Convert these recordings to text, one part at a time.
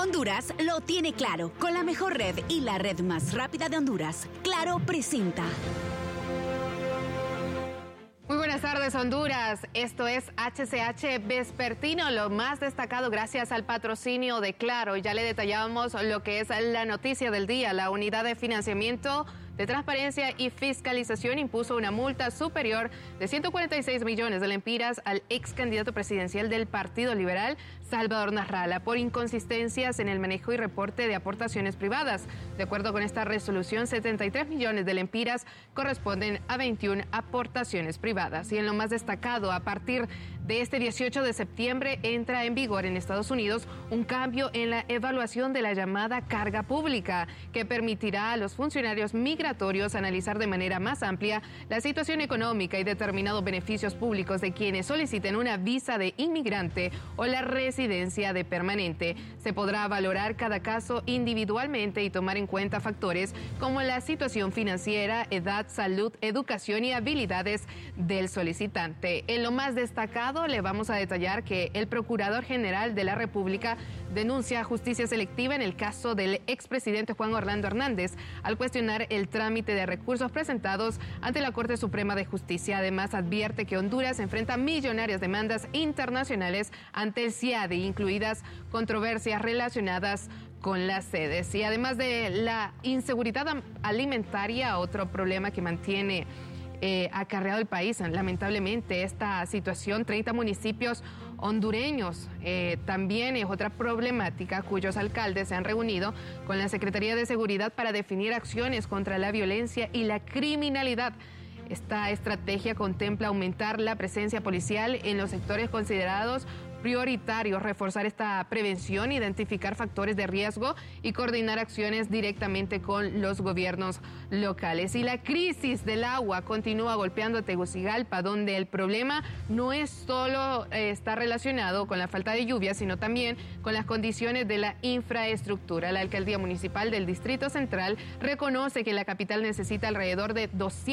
Honduras lo tiene claro. Con la mejor red y la red más rápida de Honduras, Claro presenta. Muy buenas tardes, Honduras. Esto es HCH Vespertino, lo más destacado gracias al patrocinio de Claro. Ya le detallábamos lo que es la noticia del día. La Unidad de Financiamiento de Transparencia y Fiscalización impuso una multa superior de 146 millones de lempiras al ex candidato presidencial del Partido Liberal, Salvador Narrala, por inconsistencias en el manejo y reporte de aportaciones privadas. De acuerdo con esta resolución, 73 millones de lempiras corresponden a 21 aportaciones privadas. Y en lo más destacado, a partir de este 18 de septiembre entra en vigor en Estados Unidos un cambio en la evaluación de la llamada carga pública, que permitirá a los funcionarios migratorios analizar de manera más amplia la situación económica y determinados beneficios públicos de quienes soliciten una visa de inmigrante o la residencia de permanente. Se podrá valorar cada caso individualmente y tomar en cuenta factores como la situación financiera, edad, salud, educación y habilidades del solicitante. En lo más destacado, le vamos a detallar que el Procurador General de la República denuncia justicia selectiva en el caso del expresidente Juan Orlando Hernández al cuestionar el trámite de recursos presentados ante la Corte Suprema de Justicia. Además, advierte que Honduras enfrenta millonarias demandas internacionales ante el CIADI, incluidas controversias relacionadas con las sedes. Y además de la inseguridad alimentaria, otro problema que mantiene acarreado el país, lamentablemente, esta situación, 30 municipios hondureños también es otra problemática cuyos alcaldes se han reunido con la Secretaría de Seguridad para definir acciones contra la violencia y la criminalidad. Esta estrategia contempla aumentar la presencia policial en los sectores considerados prioritarios, reforzar esta prevención, identificar factores de riesgo y coordinar acciones directamente con los gobiernos locales. Y la crisis del agua continúa golpeando a Tegucigalpa, donde el problema no es solo está relacionado con la falta de lluvia, sino también con las condiciones de la infraestructura. La Alcaldía Municipal del Distrito Central reconoce que la capital necesita alrededor de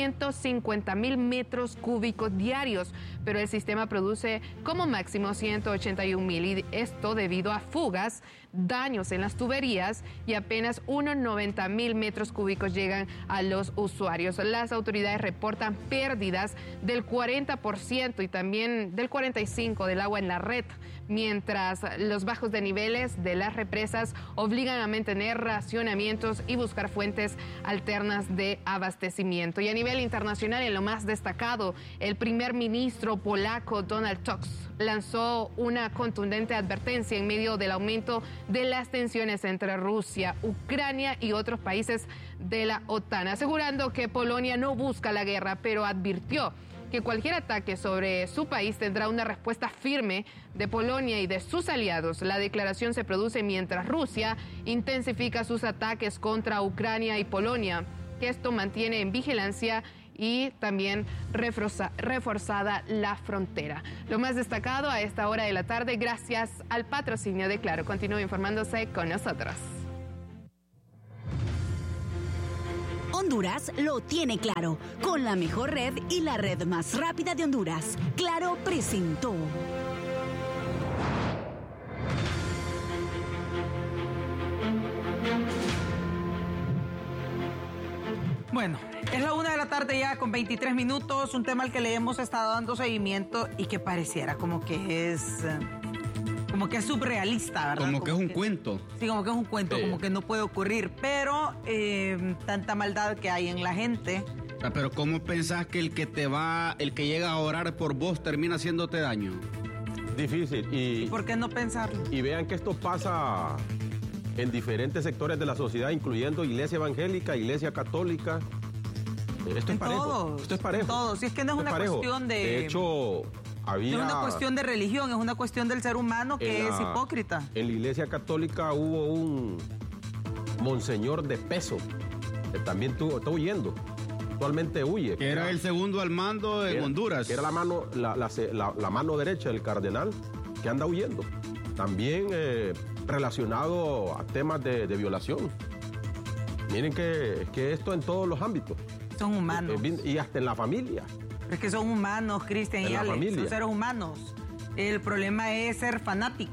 250,000 metros cúbicos diarios, pero el sistema produce como máximo 181,000, y esto debido a fugas, daños en las tuberías, y apenas unos 90,000 metros cúbicos llegan a los usuarios. Las autoridades reportan pérdidas del 40% y también del 45% del agua en la red, mientras los bajos desniveles de las represas obligan a mantener racionamientos y buscar fuentes alternas de abastecimiento. Y a nivel internacional, en lo más destacado, el primer ministro polaco Donald Tusk lanzó una contundente advertencia en medio del aumento de las tensiones entre Rusia, Ucrania y otros países de la OTAN, asegurando que Polonia no busca la guerra, pero advirtió que cualquier ataque sobre su país tendrá una respuesta firme de Polonia y de sus aliados. La declaración se produce mientras Rusia intensifica sus ataques contra Ucrania y Polonia, que esto mantiene en vigilancia y también reforzada la frontera. Lo más destacado a esta hora de la tarde, gracias al patrocinio de Claro. Continúe informándose con nosotros. Honduras lo tiene claro. Con la mejor red y la red más rápida de Honduras, Claro presentó. Bueno, es la 1 de la tarde ya con 23 minutos, un tema al que le hemos estado dando seguimiento y que pareciera como que es surrealista, ¿verdad? Como que es un cuento. Sí, como que es un cuento, como que no puede ocurrir, pero tanta maldad que hay en la gente. Pero ¿cómo pensás que el que llega a orar por vos termina haciéndote daño? Difícil. ¿Y por qué no pensarlo? Y vean que esto pasa en diferentes sectores de la sociedad, incluyendo iglesia evangélica, iglesia católica. Esto es parejo. Todos, esto es parejo. Todos. Si es que no es una cuestión de... De hecho, había... No es una cuestión de religión, es una cuestión del ser humano que es hipócrita. En la iglesia católica hubo un monseñor de peso que también está huyendo. Actualmente huye. Que era el segundo al mando en Honduras. Que era la mano derecha del cardenal, que anda huyendo. También relacionado a temas de violación. Miren que esto en todos los ámbitos. Son humanos. Y hasta en la familia. Es que son humanos, Cristian y Alex. Son seres humanos. El problema es ser fanático.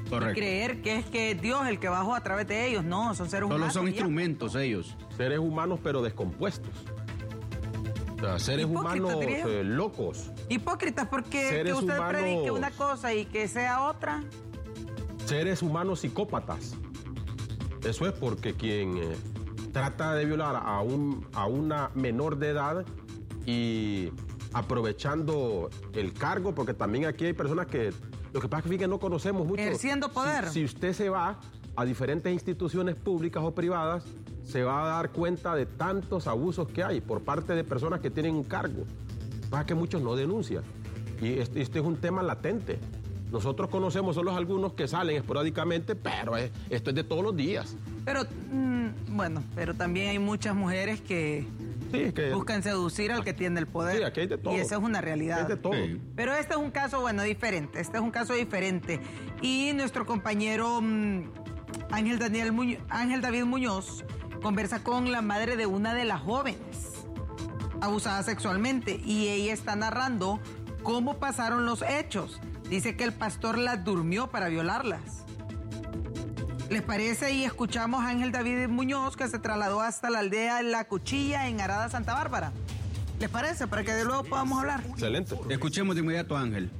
Correcto. Y creer que es que Dios el que bajó a través de ellos. No, son seres humanos. Solo son instrumentos ellos. Seres humanos pero descompuestos. O sea, seres Hipócritas, humanos diría. locos. Hipócritas, porque Seres que usted humanos. predique una cosa y que sea otra. Seres humanos psicópatas. Eso es porque quien trata de violar a una menor de edad y aprovechando el cargo, porque también aquí hay personas que, lo que pasa es que no conocemos mucho. Ejerciendo poder. Si usted se va a diferentes instituciones públicas o privadas, se va a dar cuenta de tantos abusos que hay por parte de personas que tienen un cargo. Pasa que muchos no denuncian. Y este es un tema latente. Nosotros conocemos solo algunos que salen esporádicamente, pero esto es de todos los días. Pero, bueno, pero también hay muchas mujeres que Sí, es que buscan seducir al que tiene el poder. Sí, aquí hay de todo. Y esa es una realidad. hay de todo. Sí. Pero este es un caso, bueno, diferente. Este es un caso diferente. Y nuestro compañero Ángel David Muñoz conversa con la madre de una de las jóvenes abusada sexualmente. Y ella está narrando cómo pasaron los hechos. Dice que el pastor las durmió para violarlas. ¿Les parece? Y escuchamos a Ángel David Muñoz, que se trasladó hasta la aldea La Cuchilla en Arada, Santa Bárbara. ¿Les parece? Para que de luego podamos hablar. Excelente. Escuchemos de inmediato a Ángel.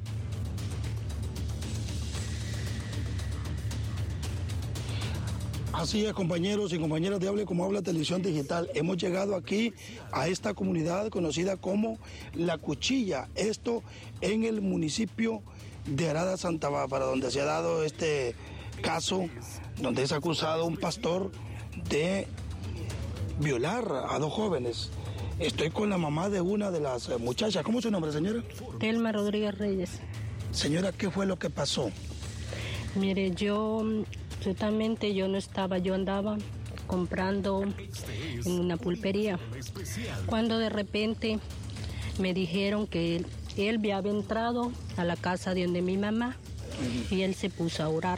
Así es, compañeros y compañeras de Hable Como Habla Televisión Digital. Hemos llegado aquí a esta comunidad conocida como La Cuchilla, esto en el municipio de Arada, Santa Bárbara, donde se ha dado este caso, donde es acusado un pastor de violar a dos jóvenes. Estoy con la mamá de una de las muchachas. ¿Cómo es su nombre, señora? Telma Rodríguez Reyes. Señora, ¿qué fue lo que pasó? Mire, yo totalmente yo no estaba, yo andaba comprando en una pulpería. Cuando de repente me dijeron que él había entrado a la casa de donde mi mamá y él se puso a orar.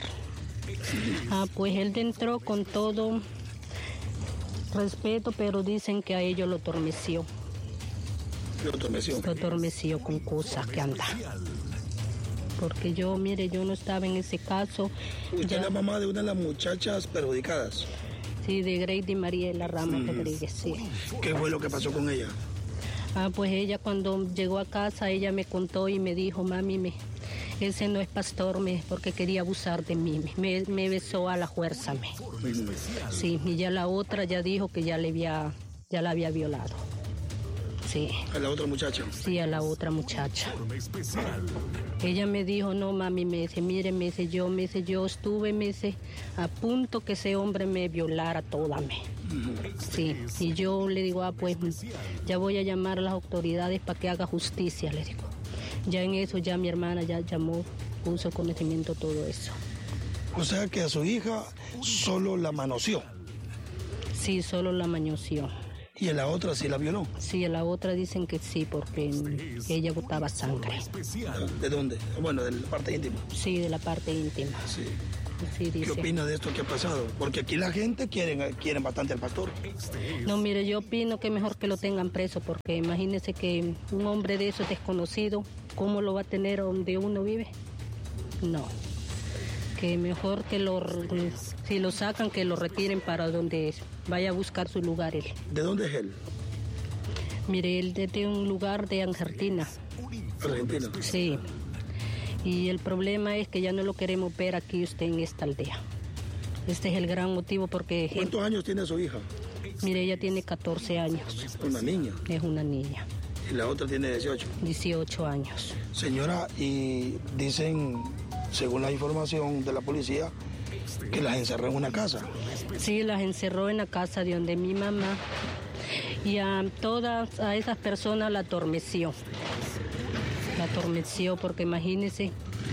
Pues él entró con todo respeto, pero dicen que a ellos lo adormeció. ¿Lo adormeció? Lo adormeció con cosas que anda. Porque yo, mire, yo no estaba en ese caso. ¿Usted es la mamá de una de las muchachas perjudicadas? Sí, de Grady Mariela Ramos Rodríguez, sí. ¿Qué fue lo que pasó con ella? Pues ella cuando llegó a casa, ella me contó y me dijo, mami, ese no es pastor, porque quería abusar de mí. Me besó a la fuerza. Sí, y ya la otra ya dijo que ya la había violado. Sí. ¿A la otra muchacha? Sí, a la otra muchacha. Ella me dijo, no, mami, mire, yo estuve, a punto que ese hombre me violara toda, Sí, y yo le digo, pues, ya voy a llamar a las autoridades para que haga justicia, le digo. Ya en eso, ya mi hermana ya llamó, puso conocimiento todo eso. O sea que a su hija solo la manoseó. Sí, solo la manoseó. ¿Y a la otra sí la violó? Sí, a la otra dicen que sí, porque ella botaba sangre. ¿De dónde? Bueno, de la parte íntima. Sí, de la parte íntima. Sí. Sí, dice. ¿Qué opina de esto que ha pasado? Porque aquí la gente quiere bastante al pastor. No, mire, yo opino que mejor que lo tengan preso, porque imagínese que un hombre de eso desconocido, ¿cómo lo va a tener donde uno vive? No. Que mejor que si lo sacan, que lo retiren para donde vaya a buscar su lugar él. ¿De dónde es él? Mire, él es de un lugar de Argentina. ¿Argentina? Sí. Y el problema es que ya no lo queremos ver aquí usted en esta aldea. Este es el gran motivo porque... ¿Cuántos años tiene su hija? Mire, ella tiene 14 años. ¿Una niña? Es una niña. ¿Y la otra tiene 18? 18 años. Señora, y dicen, según la información de la policía, que las encerró en una casa. Sí, las encerró en la casa de donde mi mamá. Y a esas personas la adormeció. La adormeció porque imagínese,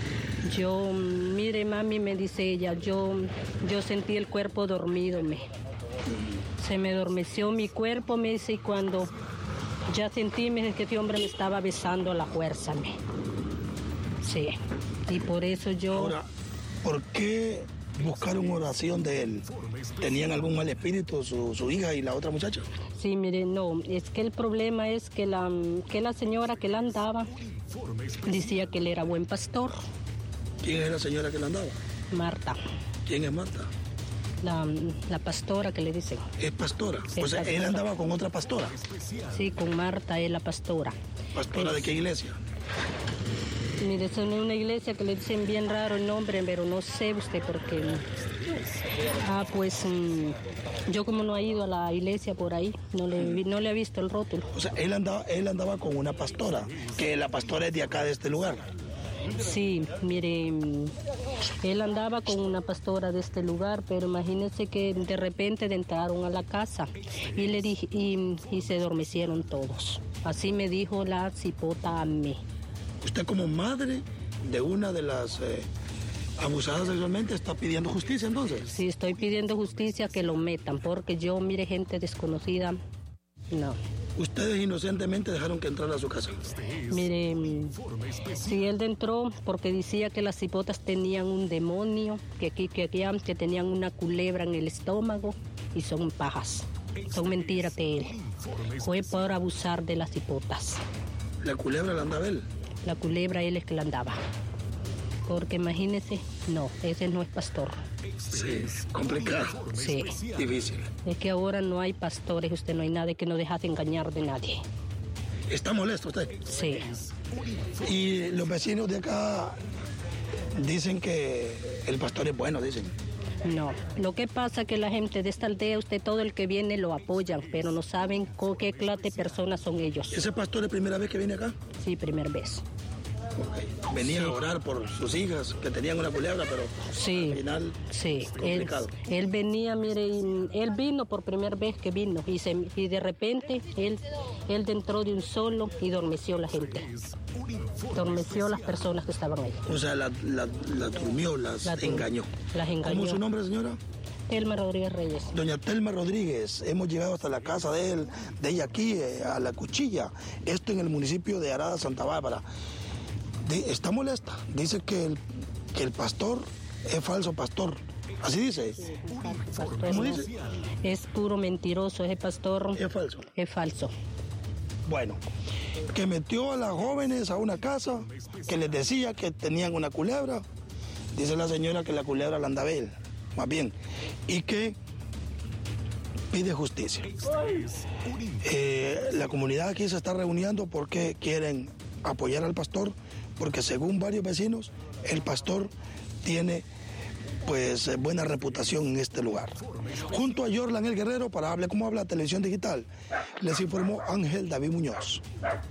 mire mami, me dice ella, yo sentí el cuerpo dormido, se me adormeció mi cuerpo, me dice, y cuando ya sentí que este hombre me estaba besando a la fuerza, Sí, y por eso yo... Ahora, ¿por qué buscaron oración de él? ¿Tenían algún mal espíritu su hija y la otra muchacha? Sí, mire, no, es que el problema es que la señora que la andaba decía que él era buen pastor. ¿Quién es la señora que la andaba? Marta. ¿Quién es Marta? La pastora que le dicen. ¿Es pastora? Es O sea, pastora. él andaba con otra pastora. Sí, con Marta es la pastora. ¿Pastora de qué iglesia? Mire, es una iglesia que le dicen bien raro el nombre, pero no sé usted por qué. Pues yo como no he ido a la iglesia por ahí, no le he visto el rótulo. O sea, él andaba con una pastora, que la pastora es de acá, de este lugar. Sí, mire, él andaba con una pastora de este lugar, pero imagínense que de repente entraron a la casa y le dije, y se adormecieron todos. Así me dijo la cipota a mí. Usted como madre de una de las abusadas sexualmente está pidiendo justicia entonces. Sí, estoy pidiendo justicia, que lo metan, porque yo, mire, gente desconocida, no. Ustedes inocentemente dejaron que entrara a su casa. Mire, si él entró porque decía que las cipotas tenían un demonio, que tenían una culebra en el estómago y son pajas. Son mentiras de él. Fue por abusar de las cipotas. ¿La culebra la andaba él? La culebra él es que la andaba. Porque imagínese, no, ese no es pastor. Sí, complicado. Sí. Difícil. Es que ahora no hay pastores, usted no hay nadie que no deje de engañar de nadie. ¿Está molesto usted? Sí. Y los vecinos de acá dicen que el pastor es bueno, dicen. No, lo que pasa es que la gente de esta aldea, usted todo el que viene lo apoyan, pero no saben con qué clase de personas son ellos. ¿Ese pastor es primera vez que viene acá? Sí, primera vez. Okay. Venía a orar por sus hijas que tenían una culebra, pero sí, al final sí, complicado. Él venía, mire, él vino por primera vez que vino y de repente él entró de un solo y dormeció la gente. Dormeció las personas que estaban ahí. O sea, la durmió, las engañó. Las engañó. ¿Cómo es su nombre, señora? Telma Rodríguez Reyes. Doña Telma Rodríguez, hemos llegado hasta la casa de ella aquí, a La Cuchilla, esto en el municipio de Arada, Santa Bárbara. Está molesta, dice que el pastor es falso pastor. ¿Así dice? Sí, pastor, ¿Cómo no, dice? es puro mentiroso, ese pastor. Es falso. Es falso. Bueno, que metió a las jóvenes a una casa, que les decía que tenían una culebra. Dice la señora que la culebra la andaba él, más bien, y que pide justicia. La comunidad aquí se está reuniendo porque quieren apoyar al pastor, porque según varios vecinos, el pastor tiene pues buena reputación en este lugar. Junto a Yorlan el Guerrero, para Hable Como Habla Televisión Digital, les informó Ángel David Muñoz.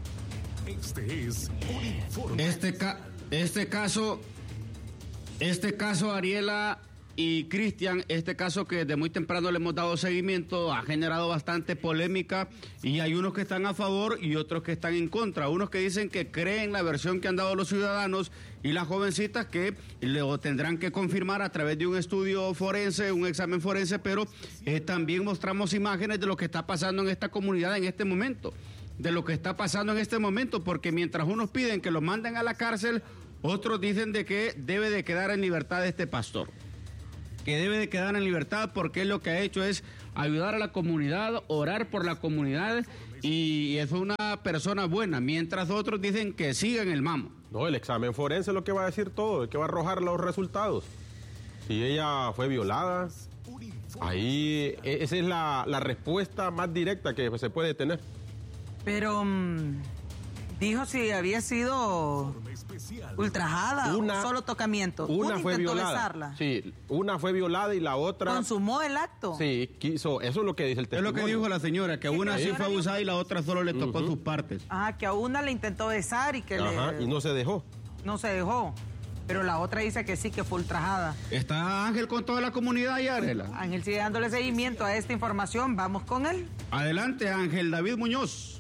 Este caso, Ariela y Cristian, este caso que desde muy temprano le hemos dado seguimiento, ha generado bastante polémica y hay unos que están a favor y otros que están en contra. Unos que dicen que creen la versión que han dado los ciudadanos y las jovencitas que lo tendrán que confirmar a través de un estudio forense, un examen forense, pero también mostramos imágenes de lo que está pasando en esta comunidad en este momento. De lo que está pasando en este momento, porque mientras unos piden que lo manden a la cárcel, otros dicen de que debe de quedar en libertad este pastor. Que debe de quedar en libertad porque él lo que ha hecho es ayudar a la comunidad, orar por la comunidad y es una persona buena, mientras otros dicen que siga en el mamo. No, el examen forense es lo que va a decir todo, el que va a arrojar los resultados. Si ella fue violada, ahí esa es la respuesta más directa que se puede tener. Pero dijo si había sido ultrajada o solo tocamiento. Una fue intentó violada. besarla. Sí, una fue violada y la otra... ¿Consumó el acto? Sí, quiso, eso es lo que dice el Es testimonio. lo que dijo la señora, que una sí fue abusada y la otra solo le tocó sus partes. Ah, que a una le intentó besar y que y no se dejó. no se dejó. Pero la otra dice que sí, que fue ultrajada. ¿Está Ángel con toda la comunidad y Arela? Ángel sigue dándole seguimiento a esta información. Vamos con él. Adelante, Ángel David Muñoz.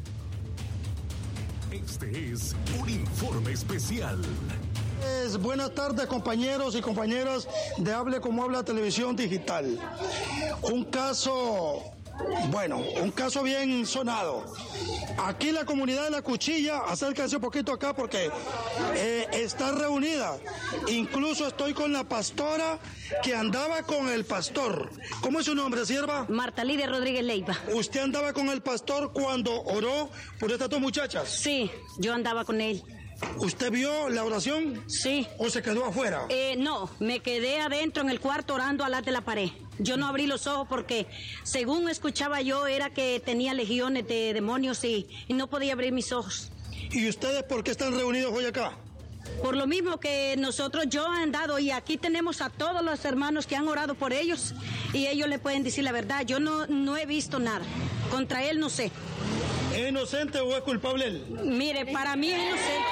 Este es un informe especial. Buenas tardes, compañeros y compañeras de Hable Como Habla Televisión Digital. Un caso bien sonado. Aquí la comunidad de La Cuchilla, acérquense un poquito acá porque está reunida. Incluso estoy con la pastora que andaba con el pastor. ¿Cómo es su nombre, sierva? Marta Lidia Rodríguez Leiva. ¿Usted andaba con el pastor cuando oró por estas dos muchachas? Sí, yo andaba con él. ¿Usted vio la oración? Sí. ¿O se quedó afuera? No, me quedé adentro en el cuarto orando al lado de la pared. Yo no abrí los ojos porque, según escuchaba yo, era que tenía legiones de demonios y no podía abrir mis ojos. ¿Y ustedes por qué están reunidos hoy acá? Por lo mismo que nosotros, yo he andado y aquí tenemos a todos los hermanos que han orado por ellos y ellos le pueden decir la verdad. Yo no he visto nada. Contra él no sé. ¿Es inocente o es culpable él? Mire, para mí es inocente.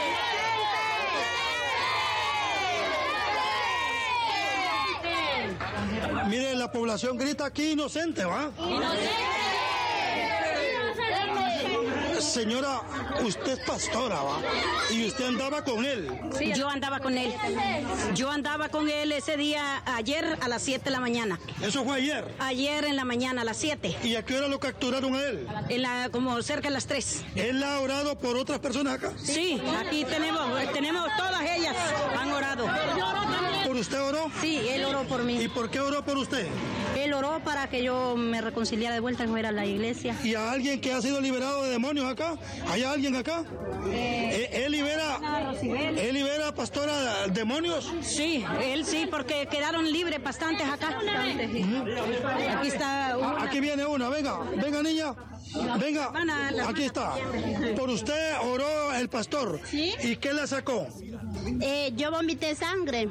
Mire, la población grita aquí inocente, ¿va? ¡Inocente! Señora, usted es pastora, ¿va? Y usted andaba con él. Sí, yo andaba con él. Yo andaba con él ese día, ayer a las 7 de la mañana. ¿Eso fue ayer? Ayer en la mañana, a las 7. ¿Y a qué hora lo capturaron a él? Como cerca de las 3. ¿Él ha orado por otras personas acá? Sí, aquí tenemos todas ellas han orado. ¿Por usted oró? Sí, él oró por mí. ¿Y por qué oró por usted? Él oró para que yo me reconciliara de vuelta, no era la iglesia. ¿Y a alguien que ha sido liberado de demonios acá? ¿Hay alguien acá? ¿Él libera, pastora, demonios? Sí, él sí, porque quedaron libres bastantes acá. Aquí está. Aquí viene una, venga niña. Venga, aquí está. Por usted oró el pastor. ¿Sí? ¿Y qué le sacó? Yo vomité sangre.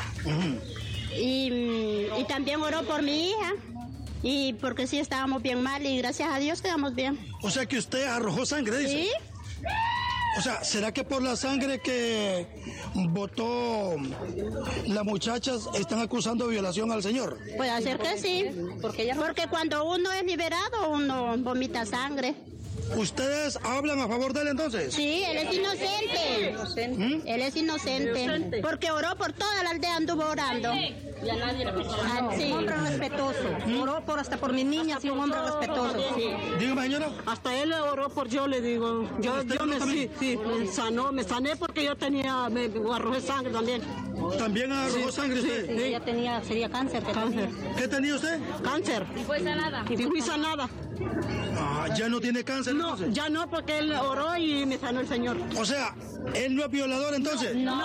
Y también oró por mi hija. Y porque sí estábamos bien mal y gracias a Dios quedamos bien. O sea que usted arrojó sangre, dice. ¿Sí? O sea, ¿será que por la sangre que botó las muchachas están acusando de violación al Señor? Puede ser que sí. Porque cuando uno es liberado, uno vomita sangre. ¿Ustedes hablan a favor de él entonces? Sí, él es inocente. Él es inocente. Porque oró por toda la aldea, anduvo orando. Y a nadie le pasó. Sí. Un hombre respetuoso. Oró hasta por mis niñas y un hombre respetuoso. Sí. Dígame, señora. Hasta él oró por yo, le digo. Yo me sanó, me sané porque yo me arrojé sangre también. ¿También arrojó sangre usted? Sí. Ella sería cáncer. ¿Qué tenía usted? Cáncer. Y fue sanada. Y fui sanada. ¿Ya no tiene cáncer entonces? No, ya no, porque él oró y me sanó el Señor. O sea, ¿él no es violador entonces? No.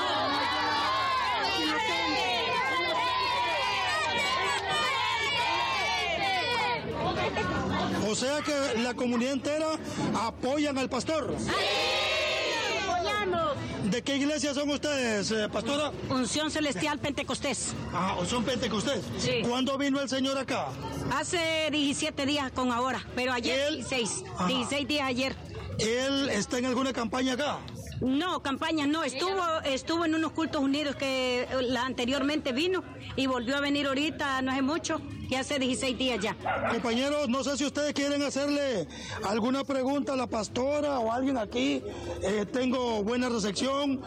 O sea que la comunidad entera apoyan al pastor. ¡Sí! ¡Apoyamos! ¿De qué iglesia son ustedes, pastora? Unción Celestial Pentecostés. ¿Son Pentecostés? Sí. ¿Cuándo vino el Señor acá? Hace 17 días con ahora, pero ayer 16 días ayer. ¿Él está en alguna campaña acá? No, campaña no, estuvo en unos cultos unidos que anteriormente vino y volvió a venir ahorita, no hace mucho, que hace 16 días ya. Compañeros, no sé si ustedes quieren hacerle alguna pregunta a la pastora o a alguien aquí. Tengo buena recepción.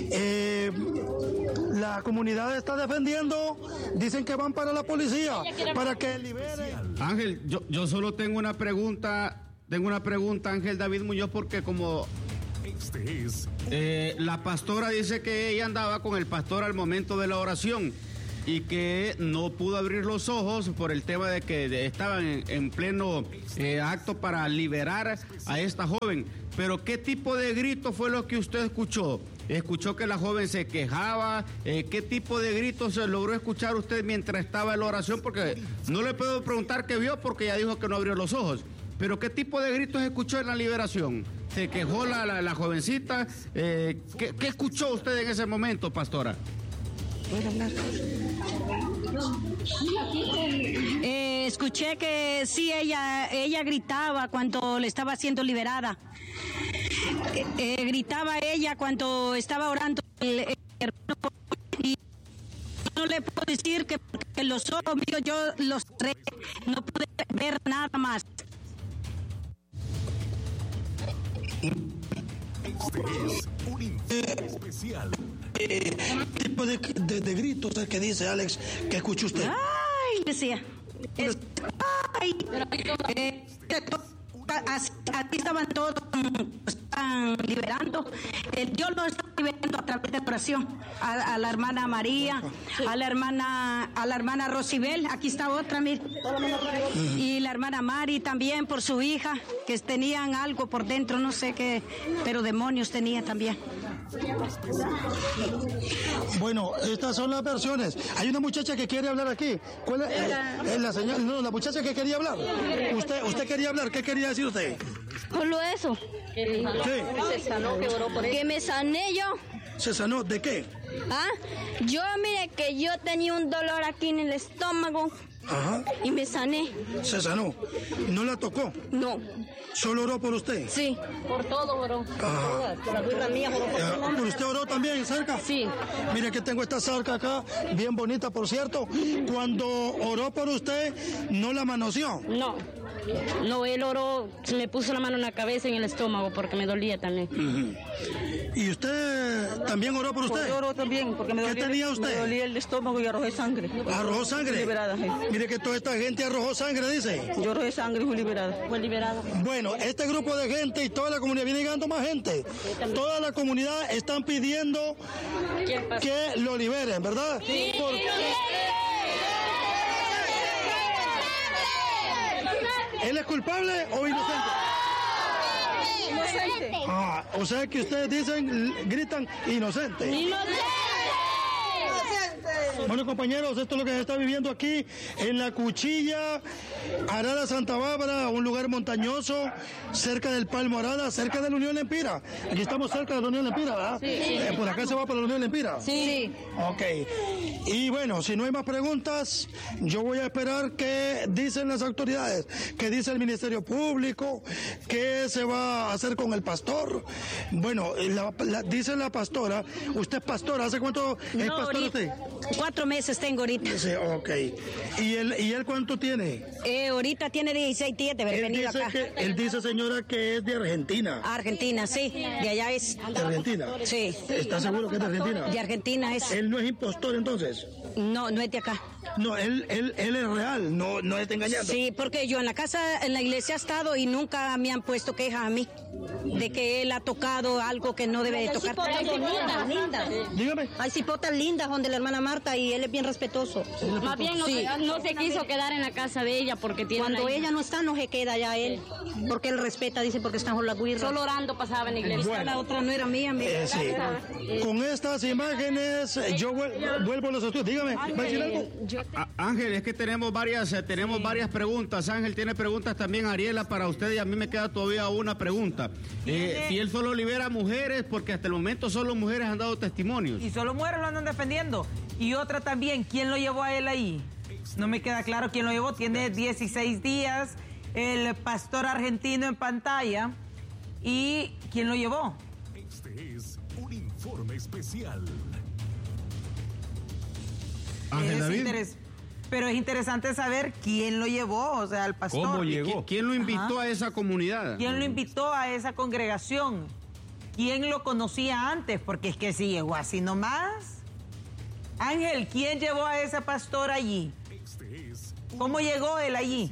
La comunidad está defendiendo, dicen que van para la policía, para que liberen. Ángel, yo solo tengo una pregunta, Ángel David Muñoz, porque como... la pastora dice que ella andaba con el pastor al momento de la oración y que no pudo abrir los ojos por el tema de que estaban en pleno acto para liberar a esta joven. Pero ¿qué tipo de grito fue lo que usted escuchó? ¿Escuchó que la joven se quejaba? ¿Qué tipo de gritos logró escuchar usted mientras estaba en la oración? Porque no le puedo preguntar qué vio porque ella dijo que no abrió los ojos. Pero ¿qué tipo de gritos escuchó en la liberación? ¿Se quejó la jovencita? ¿Qué escuchó usted en ese momento, pastora? Escuché que sí, ella gritaba cuando le estaba siendo liberada. Gritaba ella cuando estaba orando el hermano, y no le puedo decir que porque los ojos míos yo los cerré, no pude ver nada más. Este es un informe especial. ¿Qué tipo de gritos es que dice Alex que escucha usted? Ay, decía. aquí estaban todos, estaban liberando. Yo lo estaba liberando a través de oración. A la hermana María, a la hermana Rosibel, aquí está otra, mire. Y la hermana Mari también por su hija, que tenían algo por dentro, no sé qué, pero demonios tenía también. Bueno, estas son las versiones. Hay una muchacha que quiere hablar aquí. ¿Cuál es? La señora, no, la muchacha que quería hablar. Usted quería hablar, ¿qué quería decir usted? Solo eso. ¿Qué? Que me sané yo. ¿Se sanó de qué? Yo mire que yo tenía un dolor aquí en el estómago. Ajá. Y me sané. ¿Se sanó? ¿No la tocó? No. ¿Solo oró por usted? Sí. Por todo oró. Por la vida mía. ¿Por usted oró también, cerca? Sí. Mire que tengo esta cerca acá, bien bonita, por cierto. Cuando oró por usted, ¿no la manoseó? No. No, él oró, me puso la mano en la cabeza y en el estómago porque me dolía también. ¿Y usted también oró por usted? Yo oró también porque me dolía. ¿Qué tenía usted? Me dolía el estómago y arrojé sangre. ¿Arrojó sangre? Fui liberada, sí. Mire que toda esta gente arrojó sangre, dice. Yo arrojé sangre y fui liberada. Fue liberada. Bueno, este grupo de gente y toda la comunidad, viene llegando más gente. Toda la comunidad están pidiendo que lo liberen, ¿verdad? Sí. ¿Él es culpable o inocente? Inocente. O sea que ustedes gritan inocente. Bueno, compañeros, esto es lo que se está viviendo aquí en la Cuchilla, Arada Santa Bárbara, un lugar montañoso, cerca del Palmo Arada, cerca de la Unión Lempira. Aquí estamos cerca de la Unión Lempira, ¿verdad? Sí. Por acá se va para la Unión Lempira. Sí. Ok. Y bueno, si no hay más preguntas, yo voy a esperar qué dicen las autoridades, qué dice el Ministerio Público, qué se va a hacer con el pastor. Bueno, dice la pastora, usted es pastora, ¿hace cuánto es pastor usted? 4 meses tengo ahorita. Sí, ok. ¿Y él cuánto tiene? Ahorita tiene 16 días de haber venido acá. Él dice, señora, que es de Argentina. Argentina, sí. De allá es. ¿De Argentina? Sí. ¿Está seguro que es de Argentina? De Argentina es. ¿Él no es impostor entonces? No, no es de acá. No, él es real, no está engañando. Sí, porque yo en la iglesia he estado y nunca me han puesto queja a mí de que él ha tocado algo que no debe de tocar. Hay cipotas lindas. Dígame. Hay cipotas lindas donde la hermana Marta y él es bien respetuoso. Más bien no se quiso quedar en la casa de ella porque tiene. Cuando ella no está, no se queda ya él. Porque él respeta, dice, porque están con la guirra. Solo orando pasaba en la iglesia. Bueno, la otra no era mía. Sí. Con estas imágenes, yo vuelvo a los estudios. Dígame, ¿va a decir algo? Ángel, es que tenemos varias preguntas. Ángel tiene preguntas también, Ariela, para usted, y a mí me queda todavía una pregunta. Si él solo libera mujeres, porque hasta el momento solo mujeres han dado testimonios. Y solo mujeres lo andan defendiendo. Y otra también, ¿quién lo llevó a él ahí? No me queda claro quién lo llevó. Tiene 16 días el pastor argentino en pantalla. ¿Y quién lo llevó? Este es un informe especial. Ángel David. Pero es interesante saber quién lo llevó, o sea, al pastor. ¿Cómo llegó? ¿Quién lo invitó a esa comunidad? ¿Quién lo invitó a esa congregación? ¿Quién lo conocía antes? Porque es que si llegó así nomás. Ángel, ¿quién llevó a ese pastor allí? ¿Cómo llegó él allí?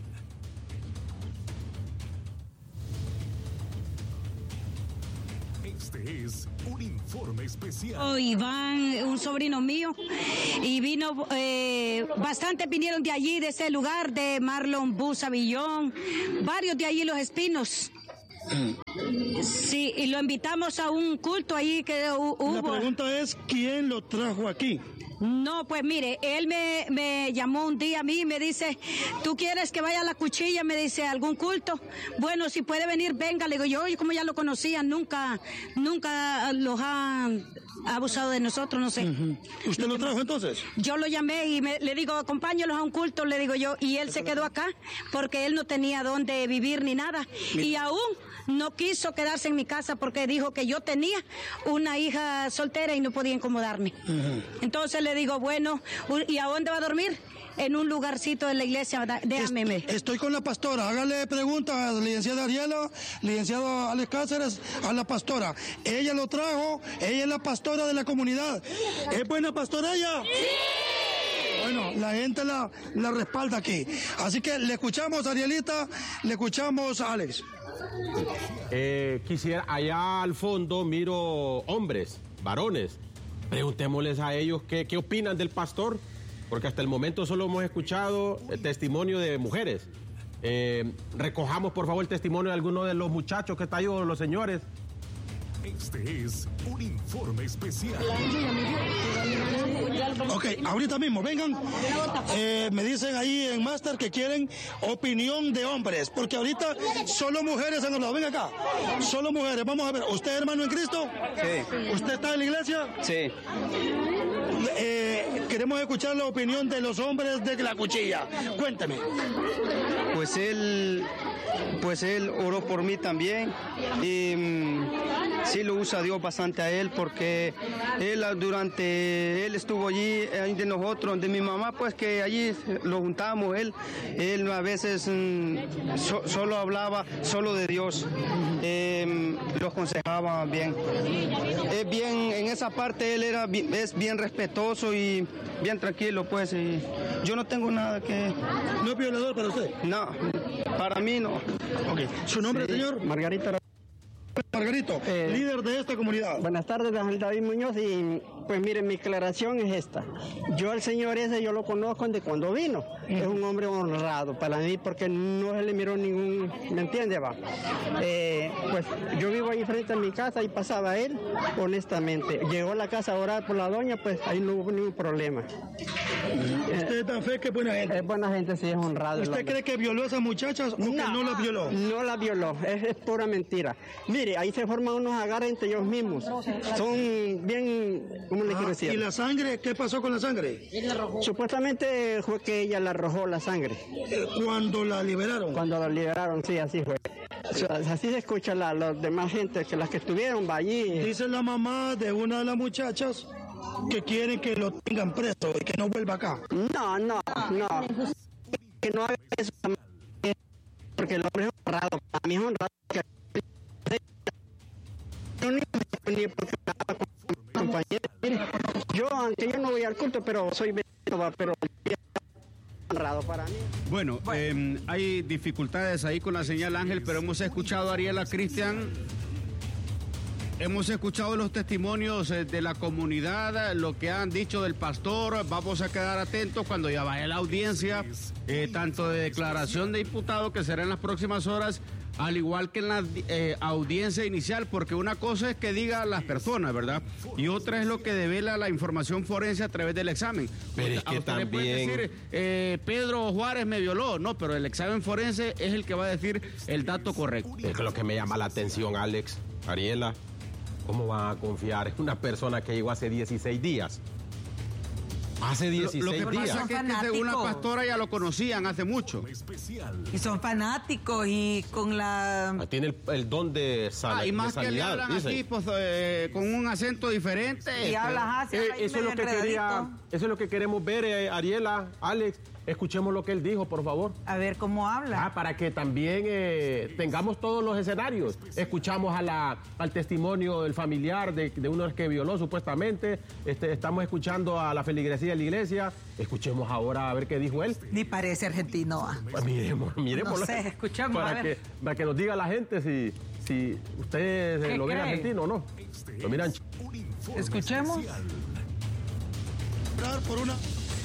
Este es un informe especial. Iván, un sobrino mío, y vino, bastante vinieron de allí, de ese lugar, de Marlon Busa Villón, varios de allí, Los Espinos. Sí, y lo invitamos a un culto ahí que hubo. La pregunta es, ¿quién lo trajo aquí? No, pues mire, él me llamó un día a mí y me dice, ¿tú quieres que vaya a la Cuchilla? Me dice, ¿algún culto? Bueno, si puede venir, venga. Le digo, yo como ya lo conocía, nunca los han abusado de nosotros, no sé. ¿Usted lo trajo entonces? Yo lo llamé y le digo, acompáñalos a un culto, le digo yo, y él se quedó acá porque él no tenía dónde vivir ni nada. Y aún no quiso quedarse en mi casa porque dijo que yo tenía una hija soltera y no podía incomodarme. Entonces le digo, bueno, ¿y a dónde va a dormir? En un lugarcito de la iglesia, déjame. Estoy con la pastora, hágale preguntas a la licenciada Ariela, licenciado Alex Cáceres, a la pastora. Ella lo trajo, ella es la pastora de la comunidad. ¿Es buena pastora ella? Sí. Bueno, la gente la respalda aquí. Así que le escuchamos a Arielita, le escuchamos a Alex. Quisiera, allá al fondo miro hombres, varones. Preguntémosles a ellos qué opinan del pastor, porque hasta el momento solo hemos escuchado el testimonio de mujeres. Recojamos por favor el testimonio de alguno de los muchachos que está ahí, o los señores. Este es un informe especial. Ok, ahorita mismo, vengan. Me dicen ahí en Master que quieren opinión de hombres, porque ahorita solo mujeres han hablado. Ven acá, solo mujeres. Vamos a ver, ¿usted es hermano en Cristo? Sí. ¿Usted está en la iglesia? Sí. Queremos escuchar la opinión de los hombres de la cuchilla. Cuéntame. Pues él oró por mí también y sí lo usa Dios bastante a él, porque él estuvo allí de nosotros, de mi mamá, pues que allí lo juntamos. Él a veces solo hablaba solo de Dios, lo aconsejaba bien. Es bien, en esa parte él es bien respetuoso y bien tranquilo, pues, y yo no tengo nada que... ¿No es violador para usted? No, para mí no. Ok, ¿su nombre, señor? Margarita. Margarito, líder de esta comunidad. Buenas tardes, Ángel David Muñoz, y pues miren, mi aclaración es esta. Yo al señor ese, yo lo conozco de cuando vino. Es un hombre honrado para mí, porque no se le miró ningún, ¿me entiende, va? Pues yo vivo ahí frente a mi casa y pasaba él, honestamente. Llegó a la casa a orar por la doña, pues ahí no hubo ningún problema. ¿Usted es tan fe que es buena gente? Es buena gente, sí, es honrado. ¿Usted cree que violó a esas muchachas o que no las violó? No las violó, es pura mentira. Mire, ahí se forman unos agarres entre ellos mismos. Son bien, ¿cómo le quiero decir? ¿Y la sangre? ¿Qué pasó con la sangre? Supuestamente fue que ella la arrojó la sangre. ¿Cuándo la liberaron? Cuando la liberaron, sí, así fue. Así se escucha los demás gente, que las que estuvieron allí. Dice la mamá de una de las muchachas que quieren que lo tengan preso y que no vuelva acá. No. Que no haga eso. Porque el hombre es honrado. Para mí es honrado. Yo, aunque yo no voy al culto, pero soy bendito, pero honrado para mí. Bueno, hay dificultades ahí con la señal, Ángel, pero hemos escuchado a Ariela, Cristian. Hemos escuchado los testimonios de la comunidad, lo que han dicho del pastor. Vamos a quedar atentos cuando ya vaya la audiencia, tanto de declaración de diputado, que será en las próximas horas, al igual que en la audiencia inicial, porque una cosa es que diga las personas, ¿verdad? Y otra es lo que devela la información forense a través del examen. Pero es que también... le pueden decir, Pedro Juárez me violó, no, pero el examen forense es el que va a decir el dato correcto. Es lo que me llama la atención, Alex, Ariela. ¿Cómo van a confiar en una persona que llegó hace 16 días? Hace 16 días. Lo que pasa es que según la pastora ya lo conocían hace mucho. Y son fanáticos y con la... Tiene el don de sanidad. Y más que le hablan aquí, pues, con un acento diferente. Y hablas así, eso es lo que quería, eso es lo que queremos ver, Ariela, Alex. Escuchemos lo que él dijo, por favor. A ver cómo habla. Para que también tengamos todos los escenarios. Escuchamos al testimonio del familiar de uno que violó supuestamente. Estamos escuchando a la feligresía de la iglesia. Escuchemos ahora a ver qué dijo él. Ni parece argentino. Pues miremos. No sé, escuchamos. Para que nos diga la gente si ustedes lo ven argentino o no. Lo miran. Escuchemos. Por una...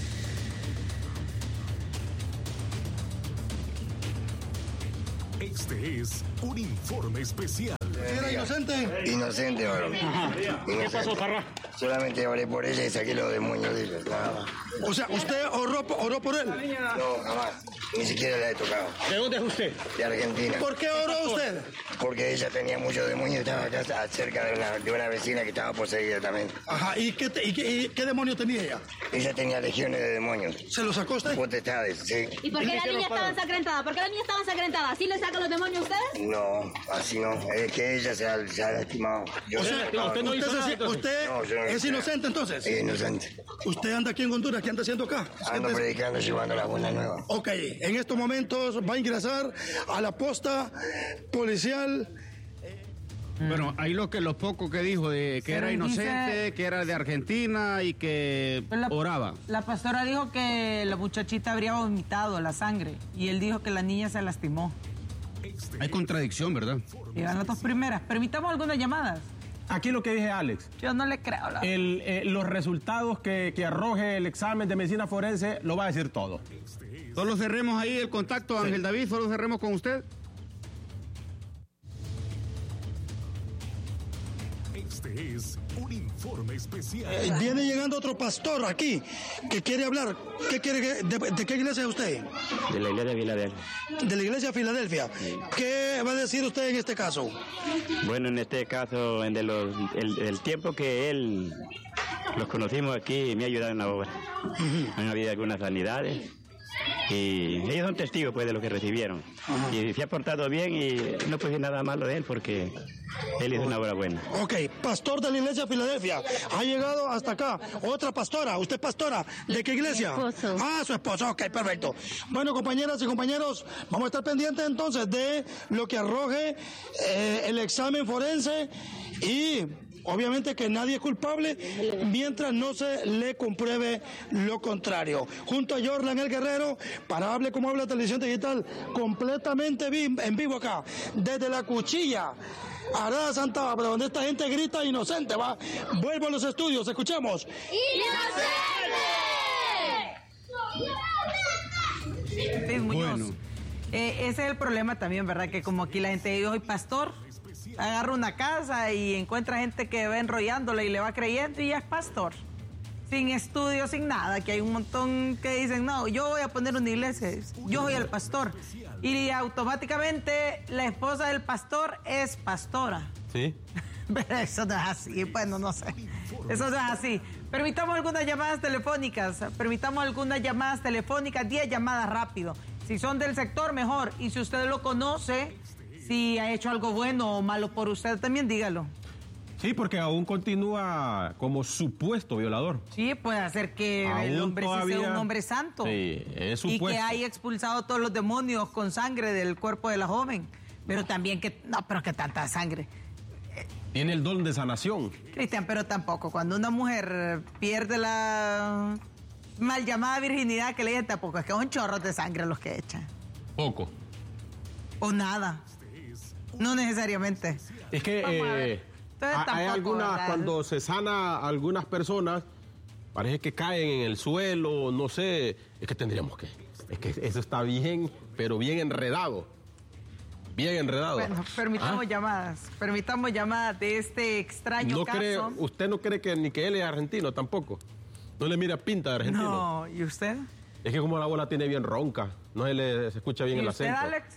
Este es un informe especial. ¿Era inocente? Inocente, varón. ¿Qué pasó, Parra? Solamente oré por ella y saqué los demonios de ella, nada más. O sea, ¿usted oró por él? No, jamás. Ni siquiera la he tocado. ¿De dónde es usted? De Argentina. ¿Por qué oró usted? Porque ella tenía muchos demonios y estaba acá cerca de una vecina que estaba poseída también. Ajá, ¿y qué demonio tenía ella? Ella tenía legiones de demonios. ¿Se los sacó usted? Potestades, sí. ¿Y por qué la niña estaba ensangrentada? ¿Por qué la niña estaba ensangrentada? ¿Sí le sacan los demonios a ustedes? No, así no. Es que ella se ha lastimado. ¿Usted es inocente entonces? Sí, inocente. ¿Usted anda aquí en Honduras? ¿Qué anda haciendo acá? Ando predicando, llevando la buena nueva. Ok, en estos momentos va a ingresar a la posta policial Bueno, ahí los pocos que dijo de que Pero era él inocente, dice- que era de Argentina y que Pues oraba. La pastora dijo que la muchachita habría vomitado la sangre y él dijo que la niña se lastimó. Hay contradicción, ¿verdad? Y van las dos primeras. Permitamos algunas llamadas. Aquí lo que dije Alex. Yo no le creo. Los resultados que arroje el examen de medicina forense lo va a decir todo. Solo cerremos ahí el contacto, Ángel David, solo cerremos con usted. Este es un informe especial. Viene llegando otro pastor aquí que quiere hablar. ¿Qué quiere de qué iglesia es usted? De la iglesia de Filadelfia. De la iglesia de Filadelfia. ¿Qué va a decir usted en este caso? Bueno, en este caso, el tiempo que él los conocimos aquí, me ha ayudado en la obra. Han habido algunas sanidades y ellos son testigos pues de lo que recibieron. Y se ha portado bien y no puede decir nada malo de él porque él hizo una obra buena. Ok, pastor de la iglesia de Filadelfia. Ha llegado hasta acá. Otra pastora. ¿Usted es pastora? ¿De qué iglesia? Mi esposo. Ah, su esposo. Ok, perfecto. Bueno, compañeras y compañeros, vamos a estar pendientes entonces de lo que arroje el examen forense y... Obviamente que nadie es culpable mientras no se le compruebe lo contrario. Junto a Jordan el Guerrero, para Hable Como Habla Televisión Digital, completamente en vivo acá, desde la Cuchilla, Arada Santa Bárbara, donde esta gente grita inocente, va. Vuelvo a los estudios, escuchemos. Luis Muñoz. Ese es el problema también, ¿verdad? Que como aquí la gente dice, soy pastor, agarra una casa y encuentra gente que va enrollándole y le va creyendo y ya es pastor. Sin estudio, sin nada, que hay un montón que dicen, no, yo voy a poner una iglesia, yo soy el pastor. Y automáticamente la esposa del pastor es pastora. Sí. Pero eso no es así, bueno, no sé. Eso no es así. Permitamos algunas llamadas telefónicas, 10 llamadas rápido. Si son del sector, mejor. Y si usted lo conoce, si ha hecho algo bueno o malo por usted, también dígalo. Sí, porque aún continúa como supuesto violador. Sí, puede hacer que el hombre sí sea un hombre santo. Sí, es supuesto. Y que haya expulsado todos los demonios con sangre del cuerpo de la joven. Pero también que... No, pero que tanta sangre. Tiene el don de sanación. Cristian, pero tampoco. Cuando una mujer pierde la mal llamada virginidad, que le dicen tampoco, es que son chorros de sangre los que echan. Poco. O nada. No necesariamente. Es que hay algunas, ¿verdad? cuando se sana a algunas personas, parece que caen en el suelo, no sé. Es que tendríamos que... Es que eso está bien, pero bien enredado. Bien enredado. Bueno, permitamos llamadas de este extraño caso. ¿Usted no cree que ni que él es argentino tampoco? ¿No le mira pinta de argentino? No, ¿y usted? Es que como la bola tiene bien ronca, no se escucha bien ¿Y el usted, acento. Alex?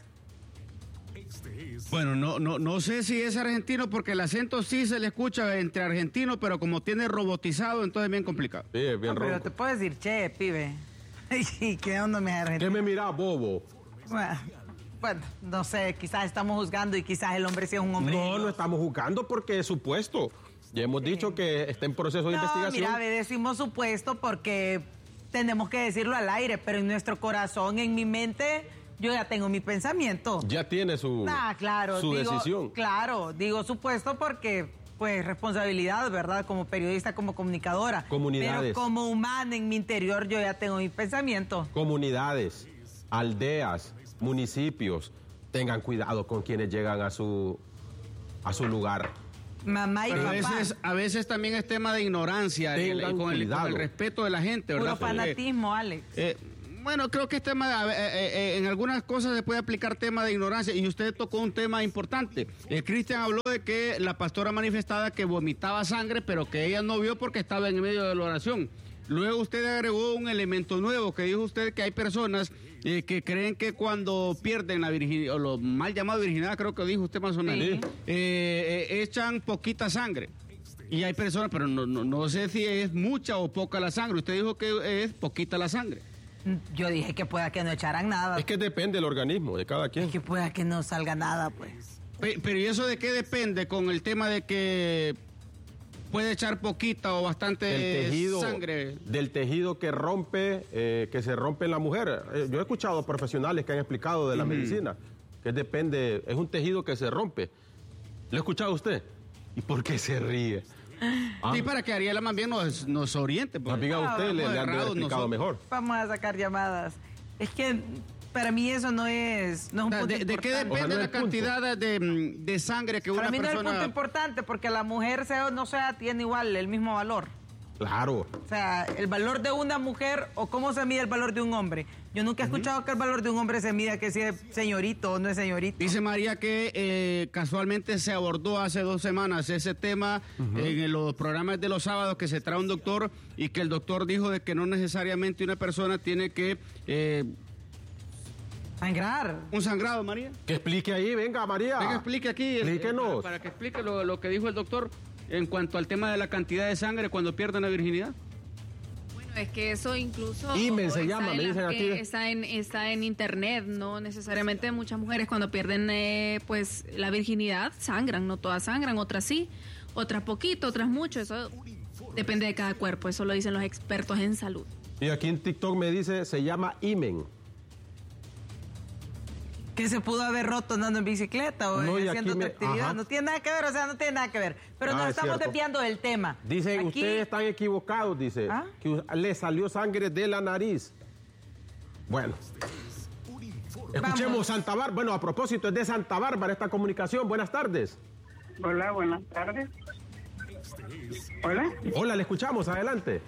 Bueno, no sé si es argentino porque el acento sí se le escucha entre argentinos, pero como tiene robotizado, entonces es bien complicado. Sí, es bien No, pero ronco. te puedo decir, che, pibe. ¿Y qué onda me es argentino? ¿Qué me mira, bobo? Bueno, no sé, quizás estamos juzgando y quizás el hombre sí es un hombre. No estamos juzgando porque es supuesto. Ya hemos dicho que está en proceso de investigación. Mira, decimos supuesto porque tenemos que decirlo al aire, pero en nuestro corazón, en mi mente, yo ya tengo mi pensamiento. Ya tiene su decisión. Claro, digo supuesto porque, pues, responsabilidad, ¿verdad? Como periodista, como comunicadora. Comunidades. Pero como humana, en mi interior, yo ya tengo mi pensamiento. Comunidades, aldeas, municipios, tengan cuidado con quienes llegan a su lugar. Mamá y Pero papá. a veces también es tema de ignorancia con el respeto de la gente, ¿verdad? Puro fanatismo, Alex. Bueno, creo que es tema, en algunas cosas se puede aplicar tema de ignorancia y usted tocó un tema importante. Cristian habló de que la pastora manifestada que vomitaba sangre, pero que ella no vio porque estaba en medio de la oración. Luego usted agregó un elemento nuevo que dijo usted que hay personas que creen que cuando pierden la virginidad, o lo mal llamado virginidad, creo que dijo usted más o menos, echan poquita sangre. Y hay personas, pero no sé si es mucha o poca la sangre. Usted dijo que es poquita la sangre. Yo dije que pueda que no echaran nada. Es que depende del organismo de cada quien. Es que pueda que no salga nada, pues. Pero ¿y eso de qué depende con el tema de que puede echar poquita o bastante sangre? Del tejido que rompe, que se rompe en la mujer. Yo he escuchado profesionales que han explicado de la medicina, que depende, es un tejido que se rompe. ¿Lo ha escuchado usted? ¿Y por qué se ríe? Sí, para que Ariela más bien nos oriente. Más bien a usted le han explicado mejor. Vamos a sacar llamadas. Es que para mí eso no es un punto importante. ¿De qué depende la cantidad de sangre que una persona... Para mí no es el punto importante, porque la mujer tiene igual el mismo valor. Claro. O sea, el valor de una mujer o cómo se mide el valor de un hombre. Yo nunca he escuchado que el valor de un hombre se mida que si es señorito o no es señorito. Dice María que casualmente se abordó hace 2 semanas ese tema en los programas de los sábados, que se trae un doctor y que el doctor dijo de que no necesariamente una persona tiene que... sangrar. Un sangrado, María. Que explique ahí, venga, María. Venga, explique aquí. Explíquenos. Para que explique lo que dijo el doctor en cuanto al tema de la cantidad de sangre cuando pierden la virginidad. Bueno, es que eso incluso... Imen se llama, me dicen aquí. Está en internet, no necesariamente muchas mujeres cuando pierden pues la virginidad sangran, no todas sangran, otras sí, otras poquito, otras mucho, eso depende de cada cuerpo, eso lo dicen los expertos en salud. Y aquí en TikTok me dice, se llama Imen. Que se pudo haber roto andando en bicicleta o haciendo otra actividad. Ajá. No tiene nada que ver, no tiene nada que ver. Pero nos estamos desviando del tema. Dicen, aquí... ustedes están equivocados, dice, que le salió sangre de la nariz. Bueno. Escuchemos Santa Bárbara. Bueno, a propósito, es de Santa Bárbara esta comunicación. Buenas tardes. Hola, buenas tardes. Hola. Hola, le escuchamos, adelante.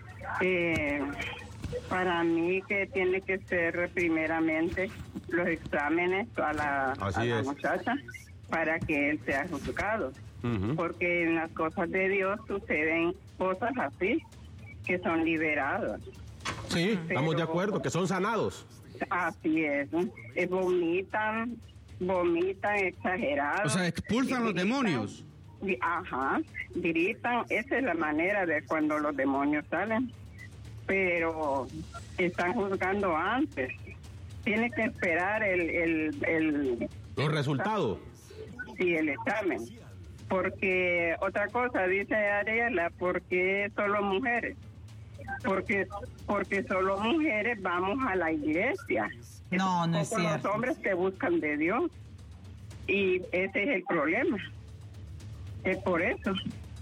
Para mí que tiene que ser primeramente los exámenes a la muchacha para que él sea juzgado. Porque en las cosas de Dios suceden cosas así, que son liberadas. Sí, estamos de acuerdo, que son sanados. Así es. Vomitan exagerados. O sea, expulsan los demonios. Ajá, gritan. Esa es la manera de cuando los demonios salen. Pero están juzgando antes. Tiene que esperar los resultados. Sí, el examen. Porque otra cosa, dice Ariela, ¿por qué solo mujeres? Porque solo mujeres vamos a la iglesia. No es cierto. Los hombres que buscan de Dios. Y ese es el problema. Es por eso.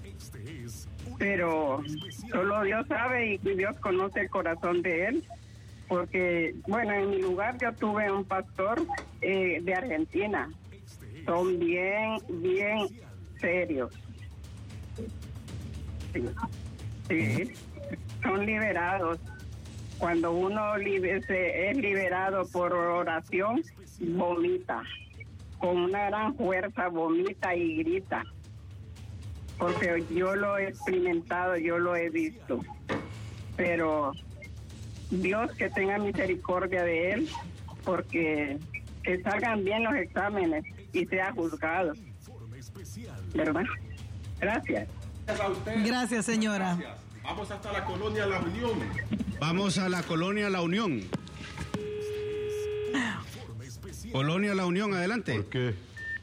Pero solo Dios sabe y Dios conoce el corazón de él. Porque, bueno, en mi lugar yo tuve un pastor de Argentina. Son bien serios. Sí. Son liberados. Cuando uno es liberado por oración, vomita. Con una gran fuerza vomita y grita. Porque yo lo he experimentado, yo lo he visto. Pero Dios que tenga misericordia de él, porque que salgan bien los exámenes y sea juzgado. ¿Verdad? Gracias. Gracias, señora. Gracias. Vamos hasta la colonia La Unión. Vamos a la colonia La Unión. Colonia La Unión, adelante. ¿Por qué?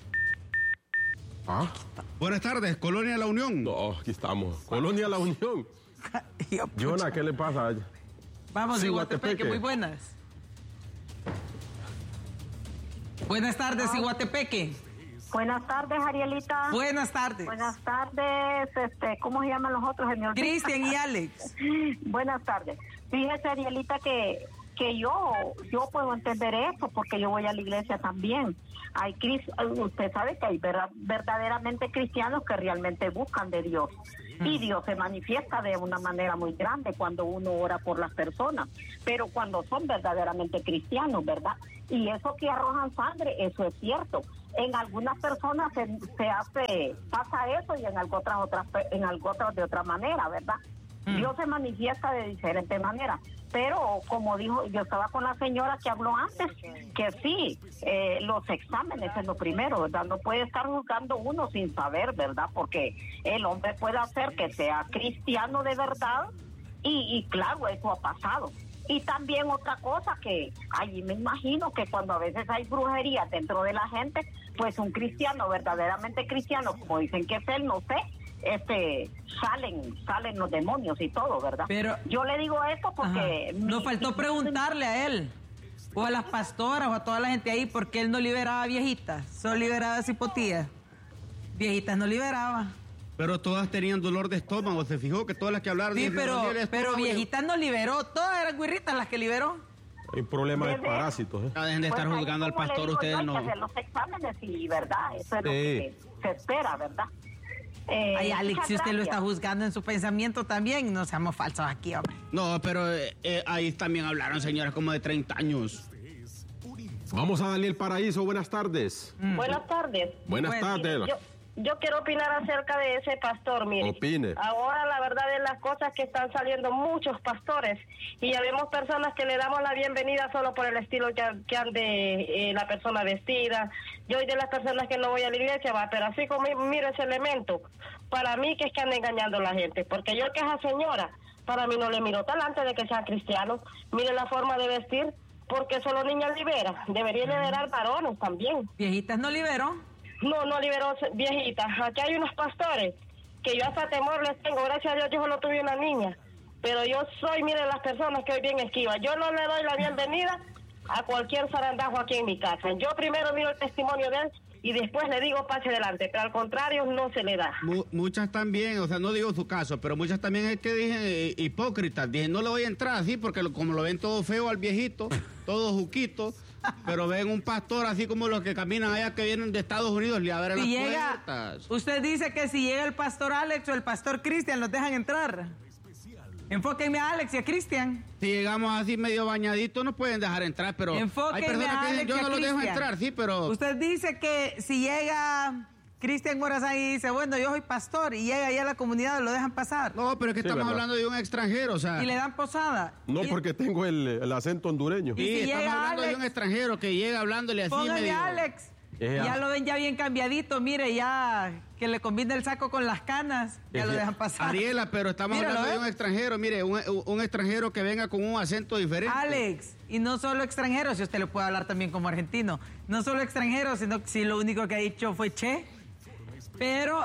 ¿Ah? Buenas tardes, Colonia La Unión. No, aquí estamos. Colonia La Unión. Jonah, ¿qué le pasa? Vamos, Iguatepeque, muy buenas. Buenas tardes, Iguatepeque. Buenas tardes, Arielita. Buenas tardes. Buenas tardes, ¿cómo se llaman los otros? Cristian y Alex. Buenas tardes. Fíjese, Arielita, que yo puedo entender eso porque yo voy a la iglesia también. Usted sabe que hay verdaderamente cristianos que realmente buscan de Dios. Y Dios se manifiesta de una manera muy grande cuando uno ora por las personas, pero cuando son verdaderamente cristianos, ¿verdad? Y eso que arrojan sangre, eso es cierto. En algunas personas pasa eso y en otras de otra manera, ¿verdad? Dios se manifiesta de diferente manera, pero como dijo, yo estaba con la señora que habló antes, que sí, los exámenes es lo primero, ¿verdad? No puede estar juzgando uno sin saber, ¿verdad? Porque el hombre puede hacer que sea cristiano de verdad y claro, eso ha pasado. Y también otra cosa que allí me imagino que cuando a veces hay brujería dentro de la gente, pues un cristiano, verdaderamente cristiano, como dicen que es él, no sé, salen los demonios y todo, ¿verdad? Pero yo le digo esto porque... Nos faltó preguntarle a él, o a las pastoras, o a toda la gente ahí, ¿por qué él no liberaba viejitas? Solo liberaba cipotías. Viejitas no liberaba. Pero todas tenían dolor de estómago, ¿se fijó? Que todas las que hablaron... Sí, pero Viejitas no liberó, todas eran güirritas las que liberó. Hay problemas de parásitos. Dejen de estar juzgando al pastor, ustedes no... Hay que hacer los exámenes y, ¿verdad? Eso es lo que se espera, ¿verdad? Ay, Alex, si usted lo está juzgando en su pensamiento también, no seamos falsos aquí, hombre. No, pero ahí también hablaron señoras como de 30 años. Vamos a Daniel Paraíso, buenas tardes. Buenas tardes. Buenas tardes. Yo quiero opinar acerca de ese pastor, mire. Opine. Ahora la verdad es las cosas que están saliendo muchos pastores y ya vemos personas que le damos la bienvenida solo por el estilo que ande la persona vestida. Yo soy de las personas que no voy a la iglesia, pero así como miro ese elemento, para mí que es que anda engañando a la gente, porque yo que esa señora, para mí no le miro talante de que sea cristiano. Mire la forma de vestir, porque solo niñas libera, debería liberar varones también. Viejitas no liberó. No liberó viejitas. Aquí hay unos pastores que yo hasta temor les tengo. Gracias a Dios yo solo tuve una niña. Pero yo soy, mire, las personas que hoy bien esquiva. Yo no le doy la bienvenida a cualquier zarandajo aquí en mi casa. Yo primero miro el testimonio de él y después le digo pase adelante. Pero al contrario no se le da. Muchas también, o sea, no digo su caso, pero muchas también es que dije hipócritas. Dije, no le voy a entrar así porque como lo ven todo feo al viejito, todo juquito. Pero ven un pastor así como los que caminan allá que vienen de Estados Unidos, le abren las puertas. Usted dice que si llega el pastor Alex o el pastor Cristian, los dejan entrar. Enfóquenme a Alex y a Cristian. Si llegamos así medio bañaditos, nos pueden dejar entrar, pero hay personas que dicen, yo no los dejo entrar, sí, pero... Usted dice que si llega Cristian Morazán y dice, bueno, yo soy pastor, y llega ahí a la comunidad, lo dejan pasar. No, pero es que estamos hablando de un extranjero, o sea... Y le dan posada. No, porque tengo el acento hondureño. Sí, si estamos hablando Alex, de un extranjero que llega hablándole así póngale medio... Alex. Ya lo ven ya bien cambiadito, mire, ya que le combina el saco con las canas, ya lo dejan pasar. Ariela, pero estamos hablando de un extranjero, mire, un extranjero que venga con un acento diferente. Alex, y no solo extranjero, si usted lo puede hablar también como argentino, no solo extranjero, sino que si lo único que ha dicho fue che, pero...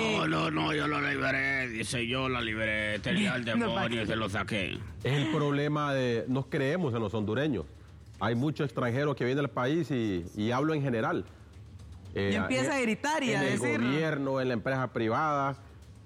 No, yo lo liberé, dice yo la liberé, tenía el demonio y se lo saqué. Es el problema de, nos creemos en los hondureños, hay muchos extranjeros que vienen al país y hablo en general. Y empieza a gritar y a decir. En el gobierno, en la empresa privada,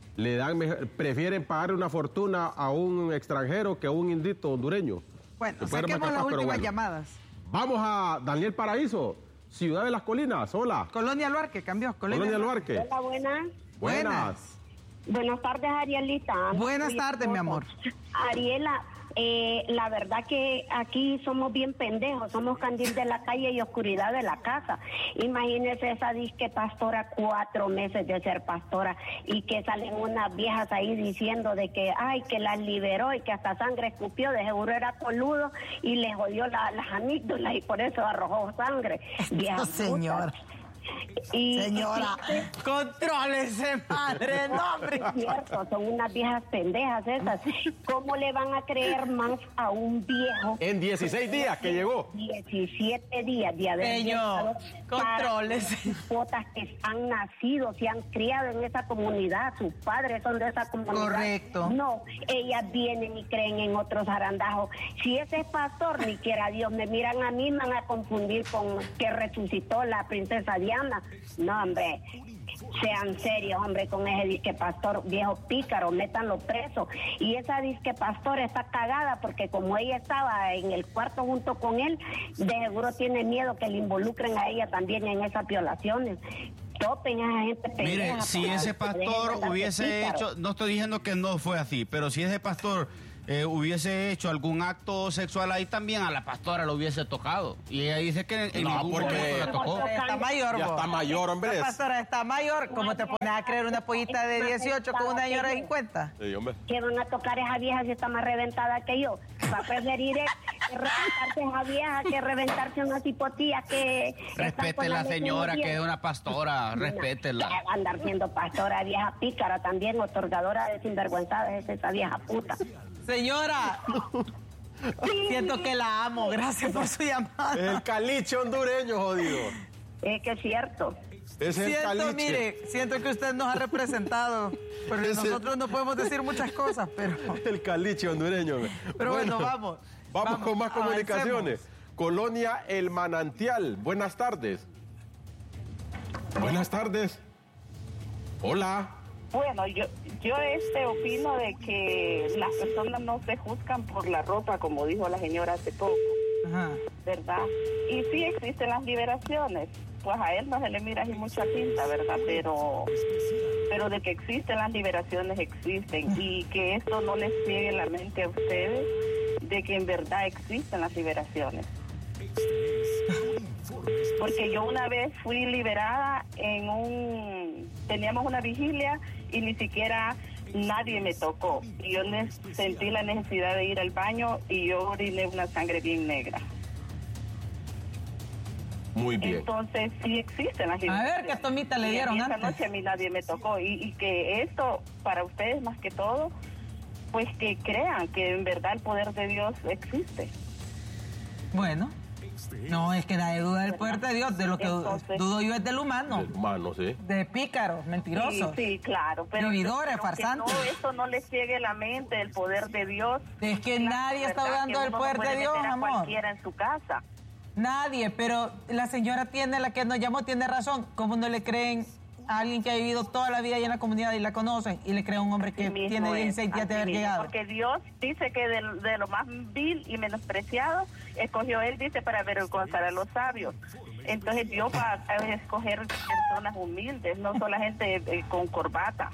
prefieren pagarle una fortuna a un extranjero que a un indito hondureño. Bueno, saquemos las últimas llamadas. Vamos a Daniel Paraíso, Ciudad de las Colinas, hola. Colonia Luarque, cambió. Colonia Luarque. Hola, buenas. Buenas. Buenas tardes, Arielita. Buenas tardes, mi amor. Ariela, la verdad que aquí somos bien pendejos, somos candil de la calle y oscuridad de la casa. Imagínese esa disque pastora, 4 meses de ser pastora, y que salen unas viejas ahí diciendo de que, ay, que las liberó y que hasta sangre escupió, de seguro era coludo y le jodió las amígdalas y por eso arrojó sangre. Viejas señora. Señora, contrólese, madre, no, hombre. Es cierto, son unas viejas pendejas esas. ¿Cómo le van a creer más a un viejo? En 16 días que llegó. 17 días de haber Señor, contrólese. Potas que han nacido, se han criado en esa comunidad, sus padres son de esa comunidad. Correcto. No, ellas vienen y creen en otros arandajos. Si ese es pastor, ni quiera Dios, me miran a mí, me van a confundir con que resucitó la princesa Diana. No, hombre, sean serios, hombre, con ese disque pastor viejo pícaro, métanlo preso. Y esa disque pastor está cagada porque como ella estaba en el cuarto junto con él, de seguro tiene miedo que le involucren a ella también en esas violaciones. Topen a esa gente pendeja. Mire, si ese pastor hubiese hecho, no estoy diciendo que no fue así, pero si ese pastor hubiese hecho algún acto sexual ahí, también a la pastora lo hubiese tocado. Y ella dice que en ningún momento la tocó. Está mayor, ya está mayor, hombre. La pastora está mayor. ¿Cómo te pones a creer una pollita de 18 con una señora de 50? Sí, hombre. Que van a tocar a esa vieja si está más reventada que yo. Va a preferir reventarse a esa vieja que reventarse a una cipotía que... Respete a la señora que es una pastora, respétela. Va a andar siendo pastora, vieja pícara también, otorgadora de sinvergüenzadas, es esa vieja puta. Señora, siento que la amo, gracias por su llamada. Es el caliche hondureño, jodido. Es que es cierto. Es el caliche. Mire, siento que usted nos ha representado, pero nosotros no podemos decir muchas cosas, pero... El caliche hondureño. Pero bueno, vamos. Vamos con más comunicaciones. Colonia El Manantial, buenas tardes. Buenas tardes. Hola. Bueno, yo opino de que las personas no se juzgan por la ropa, como dijo la señora hace poco. Ajá. ¿Verdad? Y sí existen las liberaciones. Pues a él no se le mira así mucha tinta, ¿verdad? Pero de que existen las liberaciones, existen. Y que esto no les ciegue la mente a ustedes de que en verdad existen las liberaciones. Porque yo una vez fui liberada teníamos una vigilia y ni siquiera nadie me tocó. Y yo sentí la necesidad de ir al baño y yo oriné una sangre bien negra. Muy bien. Entonces sí existen las liberaciones. A ver, ¿qué tomita le dieron esa antes? noche a mí nadie me tocó. Y que esto, para ustedes más que todo, pues que crean que en verdad el poder de Dios existe. Bueno, no es que nadie duda del poder de Dios, de lo que dudo yo es del humano. Del humano, sí. De pícaros, mentirosos. Sí, claro. Pero vividores, farsantes. Que todo esto no les ciegue la mente, el poder de Dios. Es que nadie está dudando del poder de Dios, amor. Cualquiera en su casa. Nadie, pero la señora la que nos llamó, tiene razón. ¿Cómo no le creen a alguien que ha vivido toda la vida ahí en la comunidad y la conocen y le creen a un hombre que tiene 16 días de haber llegado? Porque Dios dice que de lo más vil y menospreciado escogió él, dice, para avergonzar a los sabios. Entonces Dios va a escoger personas humildes, no solo gente con corbata.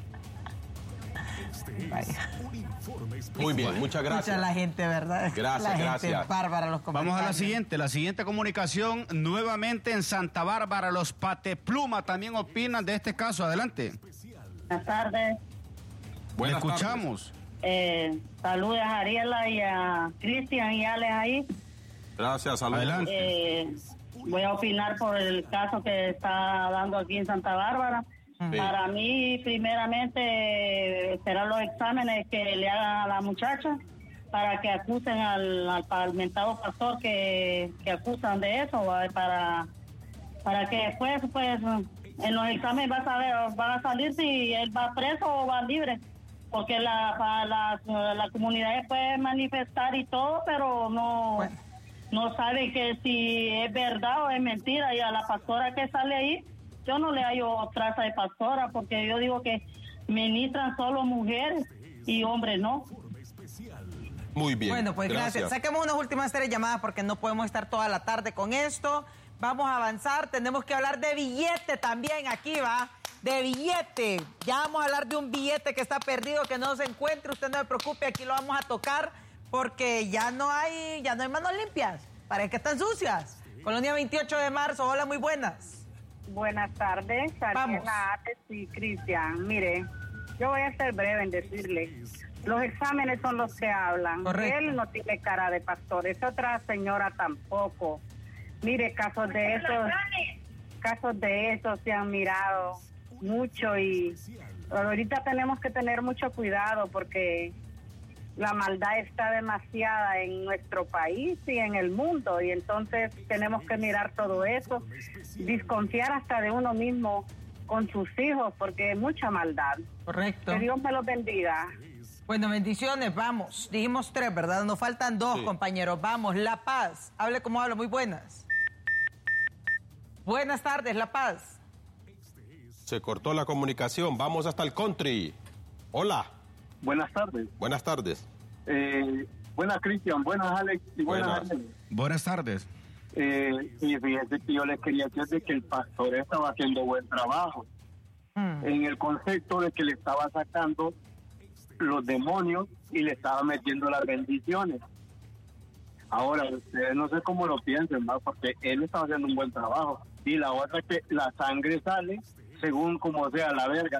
Muy bien, muchas gracias. Mucha la gente, ¿verdad? Gracias, gracias. Bárbara, los comentarios. Vamos a la siguiente comunicación, nuevamente en Santa Bárbara. Los Patepluma también opinan de este caso. Adelante. Buenas tardes. Le escuchamos. Saludos a Ariela y a Cristian y Alex ahí. Gracias, saludos. Adelante. Voy a opinar por el caso que está dando aquí en Santa Bárbara. Sí. Para mí, primeramente, serán los exámenes que le hagan a la muchacha para que acusen al mentado pastor que acusan de eso, para que después, pues, en los exámenes va a salir si él va preso o va libre, porque la comunidad puede manifestar y todo, pero no sabe que si es verdad o es mentira. Y a la pastora que sale ahí, yo no le hallo traza de pastora, porque yo digo que ministran solo mujeres y hombres no. Muy bien. Bueno, pues gracias. Saquemos unas últimas 3 llamadas porque no podemos estar toda la tarde con esto. Vamos a avanzar. Tenemos que hablar de billete también. Aquí va. De billete. Ya vamos a hablar de un billete que está perdido, que no se encuentre. Usted no se preocupe, aquí lo vamos a tocar porque ya no hay manos limpias. Parece que están sucias. Colonia 28 de marzo. Hola, muy buenas. Buenas tardes, Ariela, Alex y Cristian. Mire, yo voy a ser breve en decirle, los exámenes son los que hablan. Correcto. Él no tiene cara de pastor, esa otra señora tampoco. Mire, casos de esos se han mirado mucho y ahorita tenemos que tener mucho cuidado porque la maldad está demasiada en nuestro país y en el mundo, y entonces tenemos que mirar todo eso, desconfiar hasta de uno mismo con sus hijos, porque hay mucha maldad. Correcto. Que Dios me los bendiga. Bueno, bendiciones, vamos. Dijimos 3, ¿verdad? Nos faltan 2, sí, compañeros. Vamos, La Paz. Hable como hablo, muy buenas. Buenas tardes, La Paz. Se cortó la comunicación, vamos hasta el country. Hola. Buenas tardes. Buenas tardes. Buenas, Cristian. Buenas, Alex. Y buenas. Buenas tardes. Y fíjese que yo les quería decir de que el pastor estaba haciendo buen trabajo. En el concepto de que le estaba sacando los demonios y le estaba metiendo las bendiciones. Ahora, ustedes no sé cómo lo piensen, ¿no? Porque él estaba haciendo un buen trabajo. Y la otra que la sangre sale según como sea la verga.